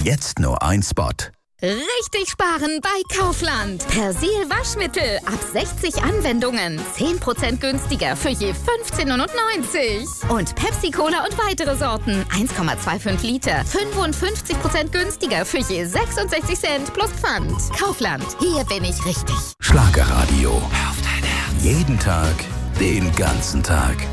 Jetzt nur ein Spot. Richtig sparen bei Kaufland. Persil Waschmittel ab 60 Anwendungen. 10% günstiger für je 15,99 €. Und Pepsi Cola und weitere Sorten. 1,25 Liter. 55% günstiger für je 66 Cent plus Pfand. Kaufland. Hier bin ich richtig. Schlagerradio. Jeden Tag, den ganzen Tag.